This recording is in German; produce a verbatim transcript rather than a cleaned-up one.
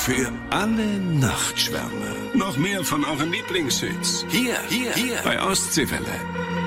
Für alle Nachtschwärmer. Noch mehr von euren Lieblingshits. Hier, hier, hier bei Ostseewelle.